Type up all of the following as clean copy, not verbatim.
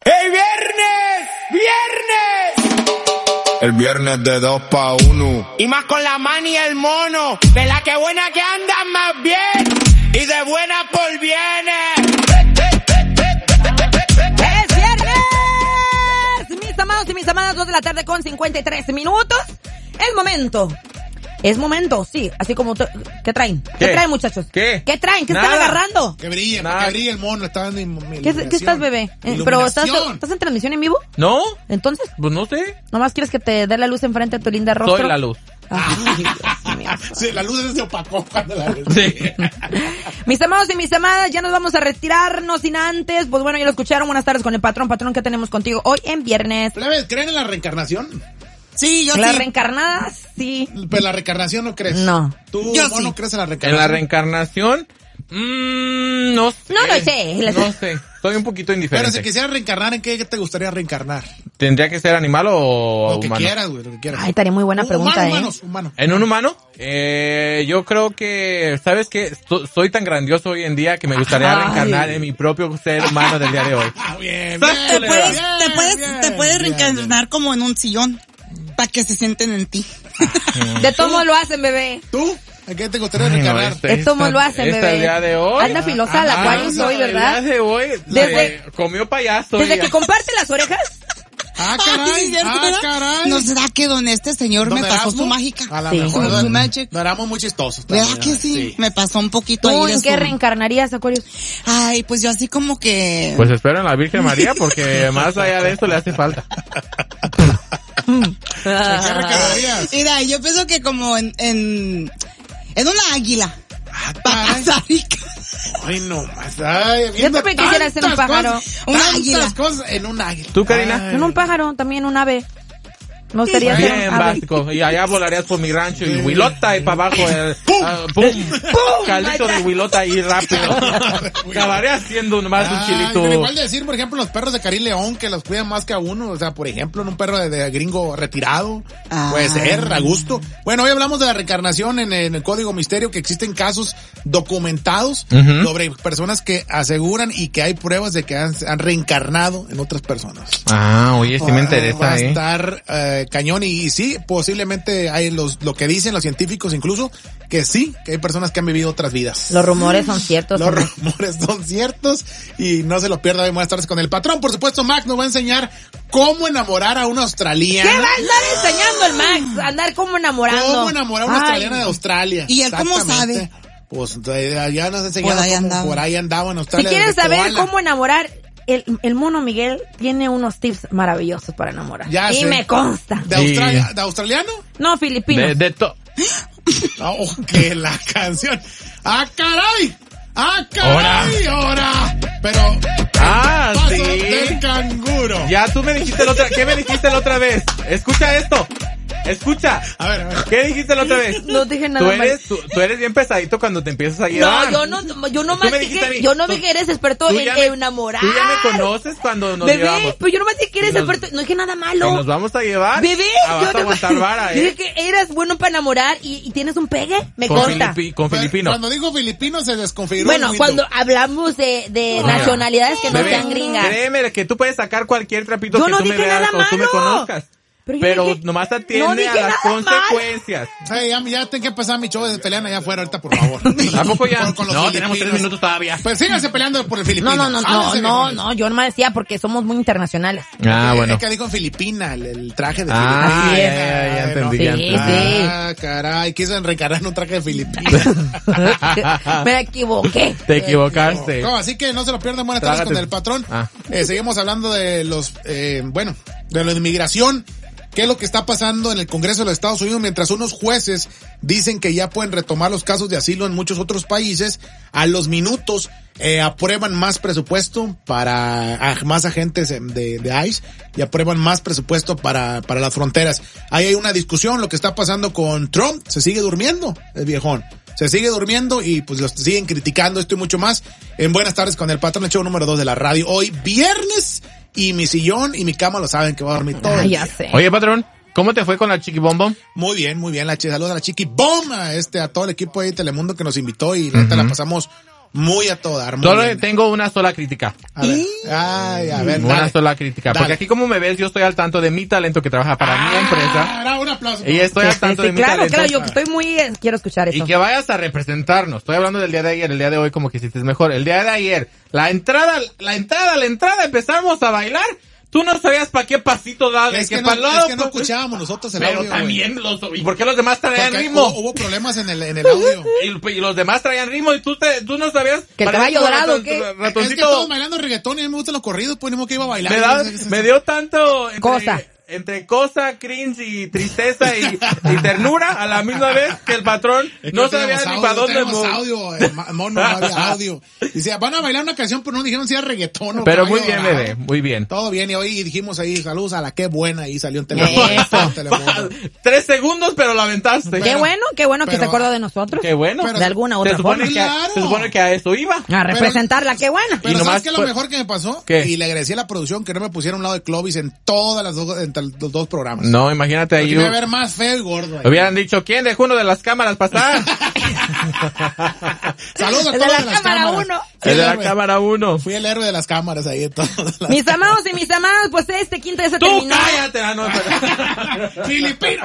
¡Hey, viernes! ¡Viernes! El viernes de 2 pa' 1. Y más con la mani y el mono. De la que buena que andan más bien. Y de buena por viene. ¡Es viernes! Mis amados y mis amadas, 2 de la tarde con 53 minutos. El momento. Es momento, sí. Así como... ¿Qué traen? ¿Qué traen, muchachos? ¿Qué traen? ¿Qué Nada. están agarrando? Que brille, Nada. que brille el mono. Está en ¿Qué estás, bebé? ¿Pero estás en transmisión en vivo? ¿No? Entonces, Pues no sé. ¿nomás quieres que te dé la luz enfrente de tu linda rostro? Soy la luz. Ay, Dios mío. Sí, la luz se opacó cuando la Sí. Mis amados y mis amadas, ya nos vamos a retirar, no sin antes. Pues bueno, ya lo escucharon. Buenas tardes con el patrón. Patrón, ¿qué tenemos contigo hoy en viernes? Plebes, ¿creen en la reencarnación? Sí, yo Las sí. reencarnadas, sí. Pero la reencarnación no crees. No. ¿Tú, Yo mono, sí. crees en la En reencarnación? la reencarnación, no sé. No lo sé. No sé. Soy un poquito Pero indiferente. si quisieras reencarnar, ¿en qué te gustaría reencarnar? ¿Tendría que ser animal o Lo que humano? quieras, güey, lo que quieras. Ay, estaría muy buena pregunta, Humano. ¿En un humano? Yo creo que, ¿sabes qué? Soy tan grandioso hoy en día que me gustaría Ay. reencarnar en mi propio ser humano del día de hoy. Ah, bien, Te bien. puedes reencarnar como en un sillón para que se sienten en ti. De todo lo hacen, bebé. ¿Tú? ¿En qué te gustaría Ay, no, reencarnar? De todo lo hacen, esta bebé. el día de hoy. Anda filosa la cual soy, ¿verdad? El día de hoy, Desde- comió payaso. Desde y- que comparte las orejas. Ah, Sí, caray, ¿cierto, verdad? caray. ¿No será que don este señor ¿Don me pasó Erasmo? su mágica? A la Sí. mejor. Su magic. No éramos muy chistosos. ¿Verdad también, que sí? Me pasó un poquito ¿Tú ahí en de qué su... reencarnarías, Acuarios? Ay, pues yo así como que... Pues espero en la Virgen María porque más allá de eso le hace falta. ¿En qué reencarnarías? Mira, yo pienso que como en una águila. Para caray. pasar rica. Ay, no más. Ay, Yo viendo también quisiera ser un tantas pájaro. cosas, Una tantas águila. cosas en un águila. ¿Tú, Karina? En un pájaro, también un ave. Me gustaría ser Bien un ave. básico. Y allá volarías por mi rancho y Huilota y para abajo. ¡Pum! Caldito de Huilota ahí rápido. Acabaría siendo más un Ay, chilito. pero igual de decir, por ejemplo, los perros de Cari León que los cuidan más que a uno. O sea, por ejemplo, en un perro de gringo retirado. Puede ser, a gusto. Bueno, hoy hablamos de la reencarnación en el Código Misterio, que existen casos documentados sobre personas que aseguran y que hay pruebas de que han reencarnado en otras personas. Ah, oye, sí me Va interesa, a estar cañón y sí, posiblemente hay lo que dicen los científicos incluso, que sí, que hay personas que han vivido otras vidas. Los rumores son ciertos. Los hombre. rumores son ciertos y no se lo pierda hoy. Buenas tardes con el patrón. Por supuesto, Max nos va a enseñar cómo enamorar a una australiana. ¿Qué va a andar enseñando el Max? Andar como enamorando. ¿Cómo enamorar a una australiana de Australia? ¿Y él cómo Exactamente. sabe? Pues allá nos enseñaron Por ahí cómo andaba. por ahí andaba en Si Australia. quieres desde saber koala. cómo enamorar, el mono Miguel tiene unos tips maravillosos para enamorar. Ya y sé. me consta. ¿De Australia? ¿De australiano? No, filipino. Oh, que la canción. ¡Ah, caray! ¡Ah, caray! ¡Ahora! Pero... Ah, paso sí. del canguro. Ya tú me dijiste la otra, ¿qué me dijiste la otra vez? Escucha esto. Escucha. A ver. ¿Qué dijiste la otra vez? No dije nada Tú eres bien pesadito cuando te empiezas a llevar. No, yo no Tú más me dijiste a dije, mí, yo no tú- dije que eres experto tú en ya me- enamorar. Tú ya me conoces cuando nos Bebé, llevamos. pero yo no más dije que eres Y nos- experto, no dije nada Que malo. nos vamos a llevar. Bebé, Vas a yo aguantar vara, dije que eras bueno para enamorar y tienes un pegue, me Con consta. con filipino. Cuando dijo filipino se desconfiguró. Bueno, el mito. cuando hablamos de Mira, nacionalidades que no bebé, sean gringas. Créeme que tú puedes sacar cualquier trapito Yo que no tú me dije veas nada o tú me malo. conozcas. Pero yo Pero dije- nomás no atiende dije a las nada mal. consecuencias. Hey, ya tengo que empezar mi show de peleando allá afuera ahorita, por favor. ¿A poco ya? Con los No, tenemos 3 filipinos. minutos todavía. Pues síganse peleando por el filipino. No, yo no me decía porque somos muy internacionales. Ah, bueno. Es que dijo en Filipina, el traje de Ah, Filipina. ya entendí, ya Sí, entendí. Ah, caray, quiso reencarnar en un traje de Filipina. Me equivoqué. Te equivocaste. No, así que no se lo pierdan. Buenas tardes Trágate. con el patrón. Ah. Seguimos hablando de de la inmigración. ¿Qué es lo que está pasando en el Congreso de los Estados Unidos mientras unos jueces dicen que ya pueden retomar los casos de asilo en muchos otros países? A los minutos aprueban más presupuesto para más agentes de ICE y aprueban más presupuesto para las fronteras. Ahí hay una discusión, lo que está pasando con Trump, se sigue durmiendo el viejón. Se sigue durmiendo y pues los siguen criticando esto y mucho más. En Buenas tardes con el patrón, el show número 2 de la radio. Hoy viernes y mi sillón y mi cama lo saben que voy a dormir todo. Ay, el ya día. sé. Oye, patrón, ¿cómo te fue con la Chiqui Bom Bom? Muy bien, saludos a la Chiqui Bomb, a todo el equipo ahí de Telemundo que nos invitó y la neta la pasamos Muy a todo dar. Solo tengo una sola crítica. A ver, Una dale. sola crítica. Dale. Porque aquí como me ves, yo estoy al tanto de mi talento que trabaja para mi empresa. Bravo, un aplauso. Y estoy al tanto de mi claro, talento. claro, yo estoy muy... quiero escuchar eso. Y que vayas a representarnos. Estoy hablando del día de ayer, el día de hoy como que hiciste mejor. El día de ayer, la entrada, empezamos a bailar. Tú no sabías para qué pasito darle, Es que para no escuchábamos nosotros el pero audio, también ¿y por qué los demás traían Porque ritmo? Hubo problemas en el audio. Y los demás traían ritmo y tú no sabías. ¿Que el parecías caballo como dorado, qué? Es que ratoncito. todos bailando reggaetón y a mí me gustan los corridos, pues ni modo que iba a bailar. Me dio tanto Entre cosa, cringe y tristeza y ternura a la misma vez que el patrón no sabía ni para dónde audio, mono, no había audio. Dice, van a bailar una canción, pero no dijeron si era reggaetón o Pero muy caballo bien, dorado. bebé, muy bien. Todo bien, y hoy dijimos ahí, saludos a la qué buena, y salió en Telemundo. Telemundo. 3 segundos, pero la aventaste. Qué bueno que pero- se acordó de nosotros. Qué bueno. De alguna u Se otra supone forma. Claro. se supone que a eso iba. A representarla, qué buena. Pero Y nomás ¿sabes qué es lo fue- mejor que me pasó? ¿Qué? Y le agradecí a la producción que no me pusiera a un lado de Clovis en todas las dos, entre los dos programas. No, imagínate ahí. Porque me iba a ver más feo y gordo ahí. Hubieran dicho, ¿quién dejó uno de las cámaras pasar? Saludos a El de todos la de las cámara cámaras. uno. Fui El de el la héroe. cámara 1. Fui el héroe de las cámaras ahí. Mis amados y mis amadas, pues este quinto ya se ¡Tú terminó. cállate! No, Filipino.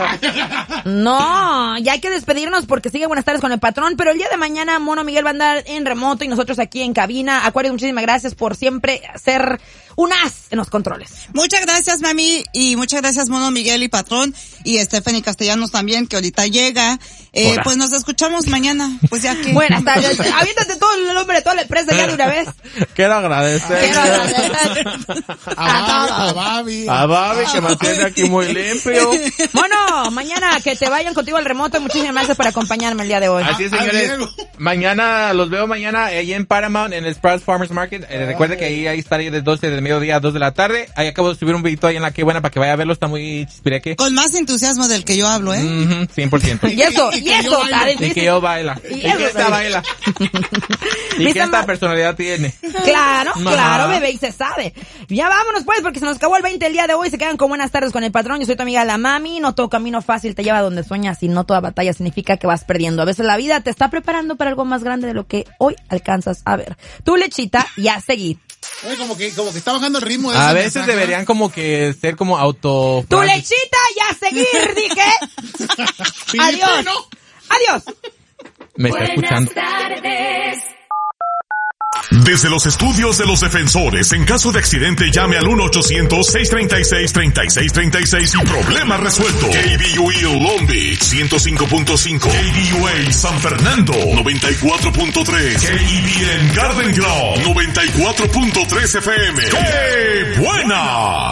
No, ya hay que despedirnos porque sigue Buenas tardes con el patrón, pero el día de mañana Mono Miguel va a andar en remoto y nosotros aquí en cabina. Acuario, muchísimas gracias por siempre ser un as en los controles. Muchas gracias, mami, y muchas gracias, Mono Miguel y Patrón, y Stephanie Castellanos también, que ahorita llega. Hola. Pues nos escuchamos mañana, pues ya que... Buenas tardes. Aviéntate todo el nombre de toda la empresa ya de una vez. Quiero agradecer Quiero agradecer A Babi. a Babi que mantiene aquí muy limpio. Mono, mañana que te vayan contigo al remoto. Muchísimas gracias por acompañarme el día de hoy. Así es, A señores. Diego. Mañana, los veo mañana ahí en Paramount, en el Sprouts Farmers Market. Recuerda que ahí estaré de 12 del mediodía a 2 de la tarde. Ahí acabo de subir un videito ahí en la que buena para que vaya a verlo. Está muy chispireque. Con más entusiasmo del que yo hablo, ¿eh? 100%. Y eso, Y que yo está baile. Y difícil. que yo baila. Y Y que eso, esta baby. baila. Y Mis que esta ama- personalidad tiene. Claro, Ajá. claro, bebé, y se sabe. Ya vámonos pues, porque se nos acabó el 20 el día de hoy. Se quedan con Buenas tardes con el patrón. Yo soy tu amiga la mami. No todo camino fácil te lleva donde sueñas y no toda batalla significa que vas perdiendo. A veces la vida te está preparando para algo más grande de lo que hoy alcanzas a ver. Tu lechita y a seguir. Oye, como que está bajando el ritmo de A ese veces mensaje, deberían como que ser como auto... Tu lechita y a seguir, dije. ¿no? Adiós. Filipino. Adiós. Me está escuchando. Desde los estudios de los defensores, en caso de accidente llame al 1-800-636-3636 y problema resuelto. KBUE Long Beach 105.5, KBUA San Fernando 94.3, KEBN Garden Grove 94.3 FM. ¡Qué buena!